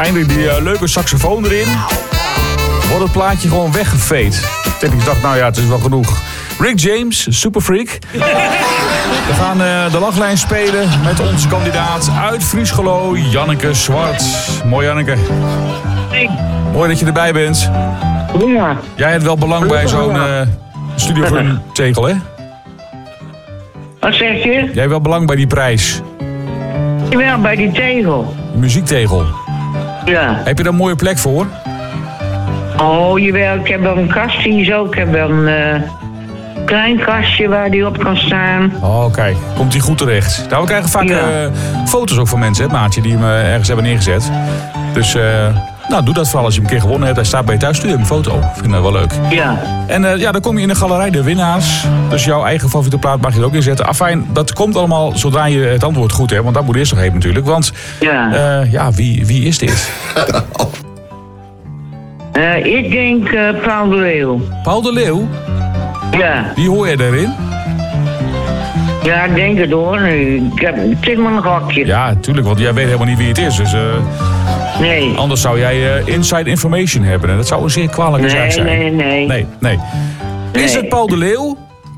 Eindelijk die leuke saxofoon erin. Wordt het plaatje gewoon weggeveed. En ik dacht, nou ja, het is wel genoeg. Rick James, Superfreak. We gaan de lachlijn spelen met onze kandidaat uit Friesgelo, Janneke Zwart. Mooi, Janneke. Hey. Mooi dat je erbij bent. Ja. Jij hebt wel belang bij zo'n Studio Groen tegel, hè? Wat zeg je? Jij hebt wel belang bij die prijs. Jawel, bij die tegel. De muziektegel. Ja. Heb je daar een mooie plek voor? Oh, jawel, ik heb wel een kast hier zo. Ik heb wel een klein kastje waar die op kan staan. Oh, kijk. Komt die goed terecht. Nou, we krijgen vaak foto's ook van mensen, hè, maatje, die hem ergens hebben neergezet. Dus, nou, doe dat vooral als je hem een keer gewonnen hebt. Hij staat bij je thuis, stuur hem een foto. Ik vind dat wel leuk. Ja. En dan kom je in de galerij de winnaars. Dus jouw eigen favoriete plaat mag je er ook inzetten. Afijn, dat komt allemaal zodra je het antwoord goed hebt. Want dat moet eerst nog even natuurlijk. Want, wie is dit? Ik denk Paul de Leeuw. Paul de Leeuw? Ja. Wie hoor je daarin? Ja, ik denk het hoor. Het zit maar een gokje. Ja, tuurlijk, want jij weet helemaal niet wie het is. Dus, nee. Anders zou jij inside information hebben. En dat zou een zeer kwalijke zaak zijn. Nee. Is het Paul de Leeuw?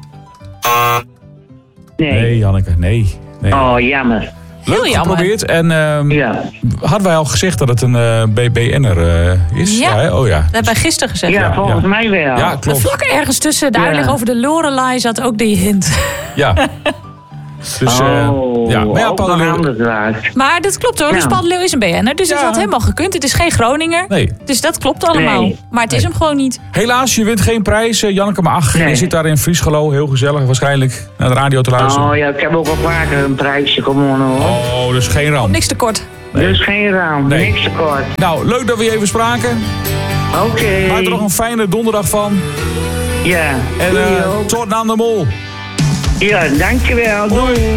Nee, Janneke, nee. Oh, jammer. Leuk geprobeerd. En hadden wij al gezegd dat het een BBN'er is? Ja. Ja, oh ja. Dat hebben wij gisteren gezegd. Ja, volgens mij wel. Ja, klopt. Vlak ergens tussen de uitleg over de Lorelei zat ook die hint. Ja. Dus, ja. Maar ja, Paul de Leeuw... Maar dat klopt hoor, dus Paul de Leeuw is een BN'er. Dus dat had helemaal gekund. Het is geen Groninger. Nee. Dus dat klopt allemaal. Nee. Maar het is hem gewoon niet. Helaas, je wint geen prijs, Janneke. Maar ach, je zit daar in Friesgelo. Heel gezellig waarschijnlijk. Naar de radio te luisteren. Oh ja, ik heb ook al vaker een prijsje gewonnen hoor. Oh, dus geen ramp. Niks tekort. Nee. Dus geen raam, niks tekort. Nou, leuk dat we je even spraken. Oké. Maak er nog een fijne donderdag van. Ja. En tot aan de mol. Ja, dankjewel. Doei.